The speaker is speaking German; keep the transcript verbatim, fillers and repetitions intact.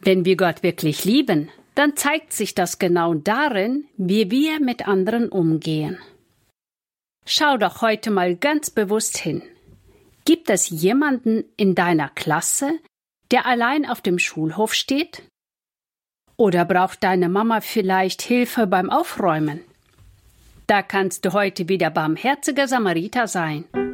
Wenn wir Gott wirklich lieben, dann zeigt sich das genau darin, wie wir mit anderen umgehen. Schau doch heute mal ganz bewusst hin. Gibt es jemanden in deiner Klasse, der allein auf dem Schulhof steht? Oder braucht deine Mama vielleicht Hilfe beim Aufräumen? Da kannst du heute wieder barmherziger Samariter sein.